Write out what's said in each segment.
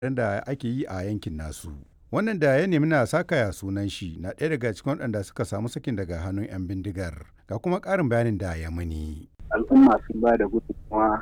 da ake yi a yankin nasu. Wannan da ya nemi na sakaya sunan shi na ɗaya daga cikin waɗanda suka samu sakin daga hannun 'yan bindigar. Ga kuma ƙarin bayanin da ya muni. Al'umma sun ba da gudunmawa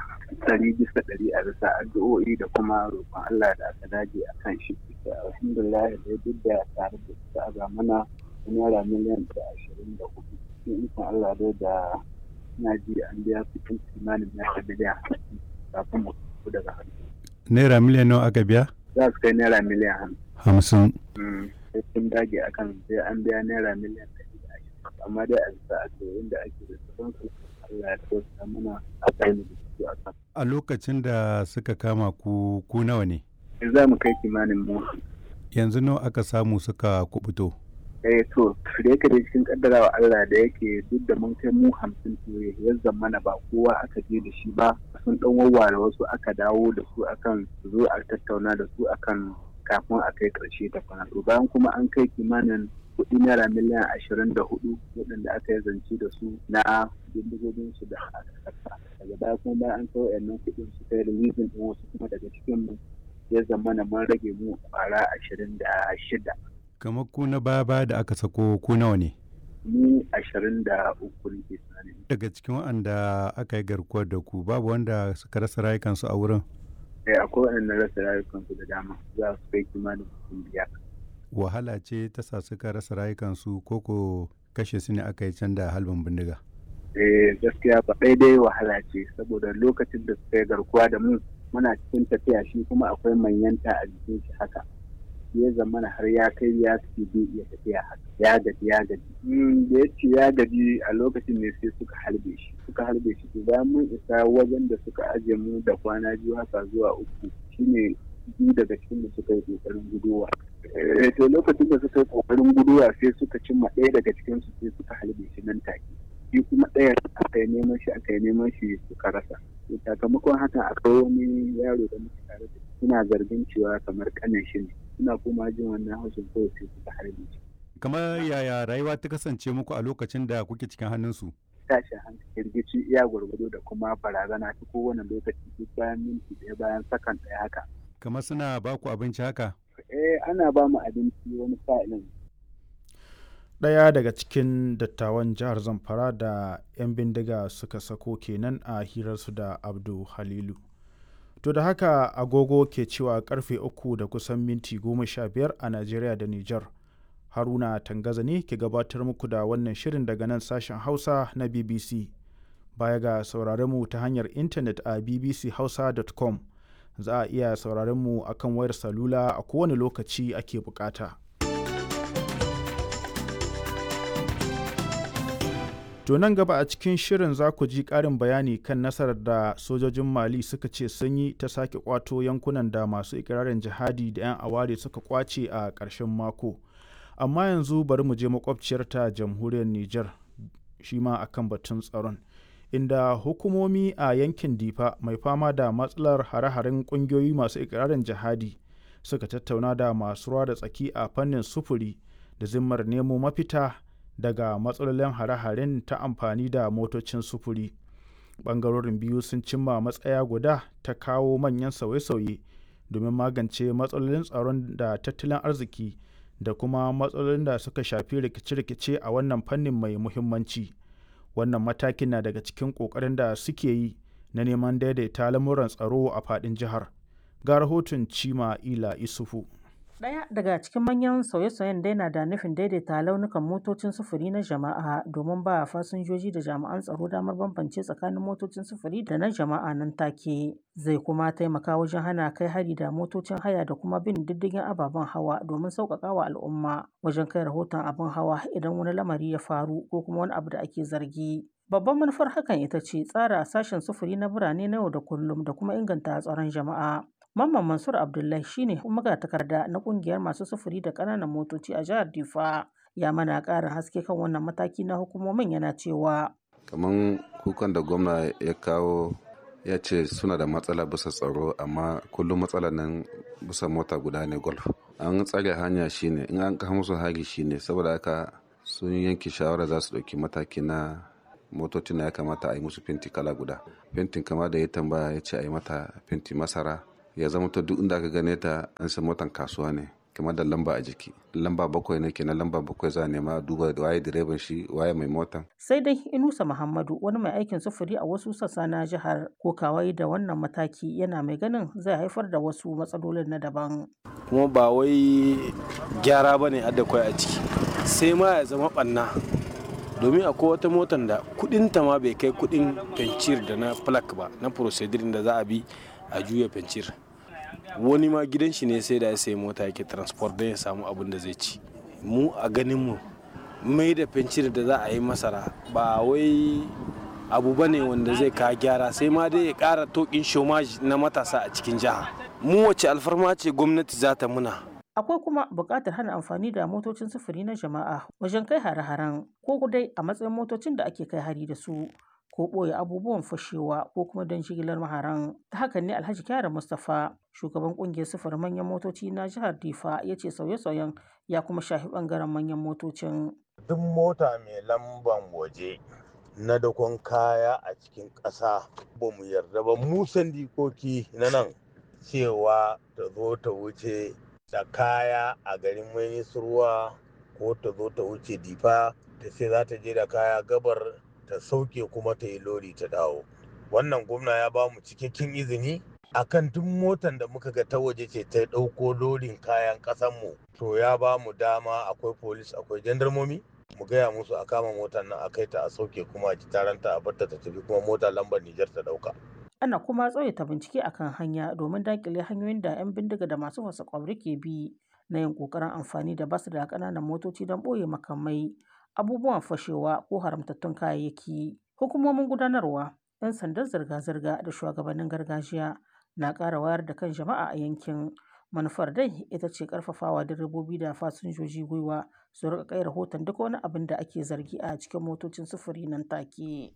100% a bisa addu'o'i da kuma roƙon Allah da aka dage a kan shi. Alhamdulillah da duk da tare da suka aga mana naira miliyan 24. Cikin ikon Allah da na ji an biya kuɗin kimanin naira miliyan 50 kafin mu fito daga hannu. Naira miliyan nawa aka biya? Za su kai naira miliyan 50. Sai sun dage akan sai an biya naira miliyan 120. Amma dai a bisa addu'o'in da ake da su Allah ya tausa mana a kai da su a kan. A lokacin da suka kama ku nawa ne? Za mu kai kimanin mu. Yanzu nawa aka samu suka kubuto? To da yake da cikin kaddarawa Allah da yake duk da mun kai mu 50 ya zamana ba kowa aka je da shi ba, sun dan wawware wasu aka dawo da su akan zo a tattauna da su akan kafin a kai karshe ta kwana. To bayan kuma an kai kimanin kuɗi naira miliyan 24 waɗanda aka yi zance da su na bindigogin su da aka saka. Daga baya kuma bayan an kai wayannan kuɗin su kai releasing din wasu kuma daga cikin mu ya zamana mun rage mu kwara 26. Kamar ku na baya da aka sako ku nawa ne? Mu 23 ne ke tunani. Daga cikin waɗanda aka yi garkuwar da ku babu wanda suka rasa rayukansu a wurin? Akwai waɗanda rasa rayukansu da dama za su kai kimanin mutum 5. Wahala ce ta sa suka rasa rayukansu ko ko kashe su ne aka yi can da halbin bindiga? Gaskiya ba daidai wahala ce saboda lokacin da suka yi garkuwa da mu muna cikin tafiya shi kuma akwai manyanta a jikin shi haka. Ya zamana har ya kai ya fi bai iya tafiya haka ya gaji da ya ce ya gaji a lokacin ne sai suka harbe shi to bayan mun isa wajen da suka aje mu da kwana 2 haka zuwa 3 shine biyu daga cikin da suka yi kokarin guduwa to lokacin da suka yi kokarin guduwa sai suka cimma ɗaya daga cikin su sai suka harbe shi nan take shi kuma ɗaya aka yi neman shi suka rasa sakamakon haka akwai wani yaro da muke tare da suna zargin cewa kamar kanin shi ne suna kuma jin wannan haushin kawai sai suka harbe shi. Kamar yaya rayuwa ta kasance muku a lokacin da kuke cikin hannunsu? Tashin hankali rigici iya gwargwado da kuma barazana ta kowane lokaci duk bayan minti ɗaya bayan sakan ɗaya haka. Kamar suna ba ku abinci haka? Ana ba mu abinci wani sa'ilin. Ɗaya daga cikin dattawan jihar Zamfara da 'yan bindiga suka sako kenan a hirarsu da Abdu Halilu. To da haka agogo ke cewa karfe 3 da kusan minti 15 a Najeriya da Nijar. Haruna Tangaza ne ke gabatar muku da wannan shirin daga nan sashen Hausa na BBC. Baya ga sauraron mu ta hanyar intanet a bbchausa.com, za a iya sauraron mu akan wayar salula a kowane lokaci ake bukata. To nan gaba a cikin shirin za ku ji ƙarin bayani kan nasarar da sojojin Mali suka ce sun yi ta sake kwato yankunan da masu ikirarin jihadi da 'yan aware suka kwace a ƙarshen mako. Amma yanzu bari mu je makwabciyarta jamhuriyar Nijar shi ma akan batun tsaron. Inda hukumomi a yankin Difa mai fama da matsalar hare-haren ƙungiyoyi masu ikirarin jihadi suka tattauna da masu ruwa da tsaki a fannin sufuri da zimmar nemo mafita daga matsalolin hare-haren ta amfani da motocin sufuri. Ɓangarorin biyu sun cimma matsaya guda ta kawo manyan sauye-sauye domin magance matsalolin tsaron da tattalin arziki da kuma matsalolin da suka shafi rikice-rikice a wannan fannin mai muhimmanci. Wannan matakin na daga cikin ƙoƙarin da suke yi na neman daidaita lamuran tsaro a faɗin jihar. Ga rahoton Cima Ila Isufu. Ɗaya daga cikin manyan sauye-sauyen dai na da nufin daidaita launukan motocin sufuri na jama'a domin ba fasinjoji da jami'an tsaro damar bambance tsakanin motocin sufuri da na jama'a nan take. Zai kuma taimaka wajen hana kai hari da motocin haya da kuma bin diddigin ababen hawa domin sauƙaƙa wa al'umma wajen kai rahoton abin hawa idan wani lamari ya faru ko kuma wani abu da ake zargi. Babban manufar hakan ita ce tsara sashen sufuri na birane na yau da kullum da kuma inganta tsaron jama'a. Mamman Mansur Abdullahi shine magatakarda na kungiyar masu sufuri da ƙananan motoci a jihar Difa. Ya mana ƙarin haske kan wannan mataki na hukumomin yana cewa. Kaman kukan da gwamna ya kawo ya ce suna da matsala bisa tsaro amma kullum matsalar nan bisa mota guda ne golf. An tsare hanya shine in an kawo musu hari shine saboda haka sun yanke shawara za su ɗauki mataki na motocin na ya kamata a yi musu fenti kala guda. Fentin kama da ya tambaya ya ce a yi mata fenti masara. ya zama to duk inda aka gane ta an san motan kasuwa ne, kamar da lamba a jiki. Lamba 7 ne kenan, lamba 7 za a nema duba waye direban shi, waye mai motan. Sai dai Inusa Muhammadu, wani mai aikin sufuri a wasu sassa na jihar, ko kawai da wannan mataki yana mai ganin zai haifar da wasu matsalolin na daban. Kuma ba wai gyara ba ne adda kwai a ciki, sai ma ya zama ɓanna. Domin akwai wata motar da kudinta ma bai kai kudin fencir da na plak ba, na procedure da za a bi a juya fencir. Wani ma gidan shi ne sai da ya sayi mota yake transport don ya samu abin da zai ci. Mu a ganin mu mai da fencir da za a yi masara ba wai abu ba ne wanda zai ka gyara, sai ma dai ya kara tokin shomaji na matasa a cikin jiha. Mu wace alfarma ce gwamnati za ta muna? Akwai kuma buƙatar hana amfani da motocin sufuri na jama'a wajen kai hare-haren, ko dai a matsayin motocin da ake kai hari da su, ko ɓoye abubuwan fashewa, ko kuma don jigilar maharan. Ta hakan ne Alhaji Kyari Mustapha, shugaban ƙungiyar sufurin manyan motoci na jihar Difa, ya ce sauye-sauyen ya kuma shafi ɓangaren manyan motocin. Duk mota mai lamban waje na dakon kaya a cikin ƙasa ba mu yarda ba, mu sandikoki na nan, cewa ta zo ta wuce da kaya a garin Minisruwa ko ta zo ta wuce Difa ta ce za ta je da kaya gabar ta sauke kuma ta yi lori ta dawo. Wannan gwamna ya ba mu cikakken izini akan duk motan da muka ga ta waje ce ta ɗauko lorin kayan ƙasanmu, to ya ba mu dama, akwai polis akwai jandarmomi, mu gaya musu a kama motar nan a kai ta a sauke kuma a ji taranta a barta ta tafi, kuma mota lambar Nijar ta ɗauka. Ana kuma tsawaita bincike akan hanya domin daƙile hanyoyin da 'yan bindiga da masu fasa ƙwauri ke bi na yin ƙoƙarin amfani da basu da ƙananan motoci don ɓoye makamai, abubuwan fashewa ko haramtattun kayayyaki. Hukumomin gudanarwa, 'yan sandan zirga-zirga da shugabannin gargajiya na ƙara wayar da kan jama'a a yankin. Manufar dai ita ce ƙarfafawa direbobi da fasinjoji gwiwa su riƙa kai rahoton duk wani abin da ake zargi a cikin motocin sufuri nan take.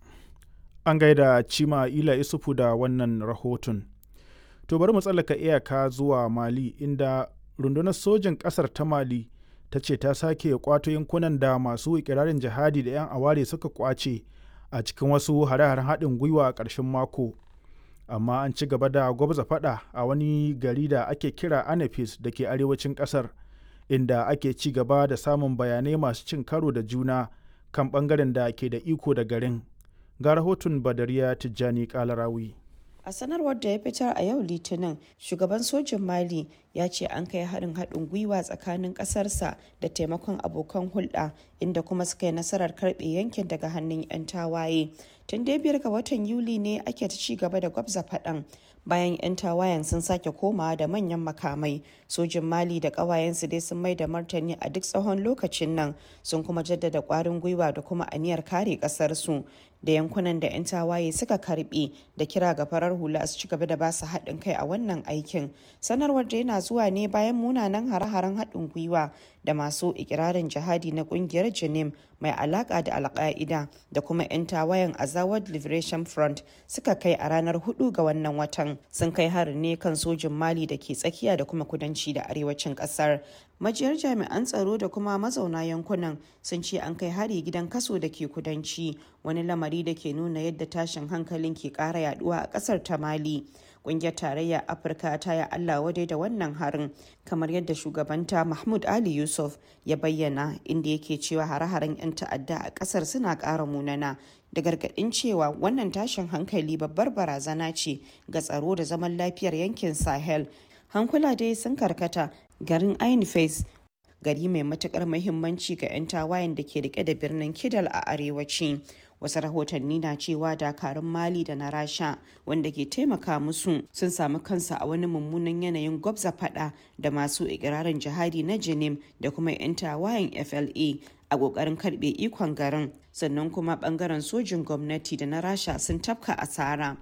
An gaida Cima Ila Isufu da wannan rahoton. To bari mu tsallaka iyaka zuwa Mali, inda rundunar sojin ƙasar ta Mali ta ce ta sake kwato yankunan da masu ikirarin jihadi da 'yan aware suka kwace a cikin wasu hare-haren haɗin gwiwa a ƙarshen mako. Amma an ci gaba da gwabza faɗa a wani gari da ake kira Anafis da ke arewacin ƙasar, inda ake ci gaba da samun bayanai masu cin karo da juna kan ɓangaren da ke da iko da garin. Ga rahoton Badariya Tijjani Kalarawi. A sanarwar da ya fitar a yau Litinin, shugaban sojin Mali ya ce an kai harin haɗin gwiwa tsakanin ƙasarsa da taimakon abokan hulɗa, inda kuma suka yi nasarar karɓe yankin daga hannun 'yan tawaye. Tun dai 5 ga watan Yuli ne ake ta ci gaba da gwabza faɗan. Bayan 'yan tawayen sun sake komawa da manyan makamai, sojin Mali da ƙawayensu dai sun mai da martani a duk tsawon lokacin nan, sun kuma jaddada ƙwarin gwiwa da kuma aniyar kare ƙasarsu da yankunan da 'yan tawaye suka karbe, da kira ga farar hula su ci gaba da basu haɗin kai a wannan aikin. Sanarwar da yana zuwa ne bayan munanan hare-haren haɗin gwiwa da masu ikirarin jihadi na ƙungiyar Janim mai alaƙa da Al-Qaeda da kuma 'yan tawayen Azawad Liberation Front suka kai a ranar 4 ga wannan watan. Sun kai harin ne kan sojin Mali da ke tsakiya da kuma kudanci da arewacin ƙasar. Majiyar jami'an tsaro da kuma mazauna yankunan sun ce an kai hari gidan kaso da ke kudanci, wani lamari da ke nuna yadda tashin hankalin ke ƙara yaduwa a ƙasar ta Mali. Ƙungiyar Tarayyar Afirka ta yi Allah wadai da wannan harin, kamar yadda shugabanta Mahmud Ali Yusuf ya bayyana, inda yake cewa hare-haren 'yan ta'adda a ƙasar suna ƙara munana, da gargaɗin cewa wannan tashin hankali babbar barazana ce ga tsaro da zaman lafiyar yankin Sahel. Hankula dai sun karkata garin Ain Fez, gari mai matukar muhimmanci ga 'yan tawayen da ke rike da birnin Kidal a arewaci. Wasu rahotanni na cewa dakarun Mali da na Rasha wanda ke taimaka musu sun samu kansu a wani mummunan yanayin gwabza fada da masu ikirarin jihadi na Janim da kuma 'yan tawayen FLA a kokarin karbe ikon garin, sannan kuma bangaren sojin gwamnati da na Rasha sun tafka asara.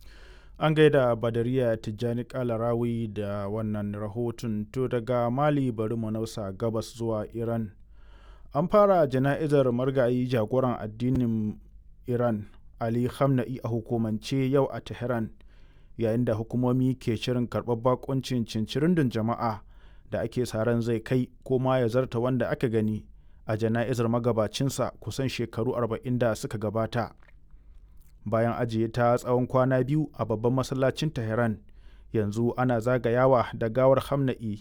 An gaida Badariya Tijjani Kalarawi da wannan rahoton. To daga Mali bari mu nausa gabas zuwa Iran. An fara jana'izar margayi jagoran addinin Iran Ali Khamenei a hukumance yau a Tehran, yayin da hukumomi ke shirin karɓar bakuncin cincirindin jama'a da ake sa ran zai kai ko ma ya zarta wanda aka gani a jana'izar magabacinsa kusan shekaru 40 da suka gabata. Bayan ajiye ta tsawon kwana biyu a babban masallacin Tehran, yanzu ana zagayawa da gawar Hamna'i